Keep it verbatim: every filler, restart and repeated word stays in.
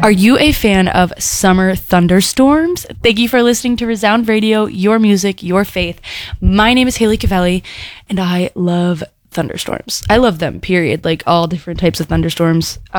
Are you a fan of summer thunderstorms? Thank you for listening to Resound Radio, your music, your faith. My name is Haley Cavelli, and I love thunderstorms. I love them, period. Like all different types of thunderstorms.